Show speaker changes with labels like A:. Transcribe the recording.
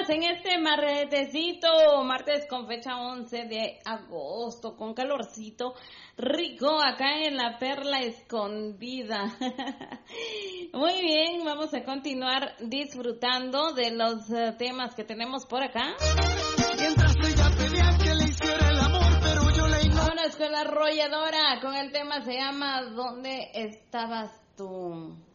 A: estamos en este martesito, martes con fecha 11 de agosto, con calorcito rico acá en la Perla Escondida. Muy bien, vamos a continuar disfrutando de los temas que tenemos por acá.
B: Mientras ella pedía que le hiciera el amor, pero yo le ignoré.
A: Vámonos con la arrolladora, con el tema se llama ¿Dónde estabas tú?